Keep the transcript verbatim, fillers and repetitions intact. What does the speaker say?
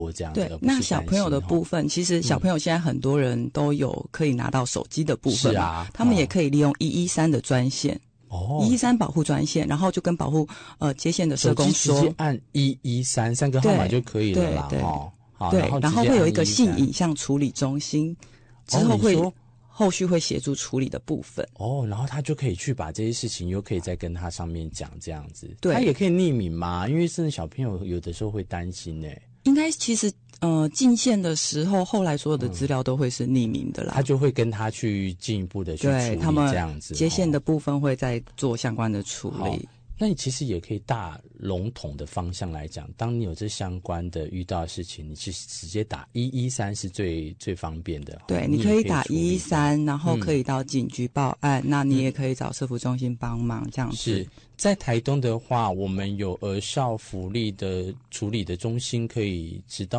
我这样子。 对，那小朋友的部分，其实小朋友现在很多人都有可以拿到手机的部分嘛，是啊，他们也可以利用一一三的专线。哦，一一三保护专线，然后就跟保护呃接线的社工说， 直接按一一三三个号码就可以了啦。 对对哦，好， 对， 然后然后会有一个性影像处理中心，之后会、哦、后续会协助处理的部分。 哦，然后他就可以去把这些事情又可以再跟他上面讲这样子。 对， 他也可以匿名嘛，因为真的小朋友有的时候会担心欸。 应该其实呃进线的时候，后来所有的资料都会是匿名的啦。 嗯、他就会跟他去进一步的去处理他们这样子。 接线的部分会再做相关的处理。 那你其实也可以大笼统的方向来讲，当你有这相关的遇到的事情，你其实直接打一一三是最最方便的。 对，你可以打一一三，然后可以到警局报案，嗯、那你也可以找社福中心帮忙这样子。 是在台东的话，我们有儿少福利的处理的中心可以知道。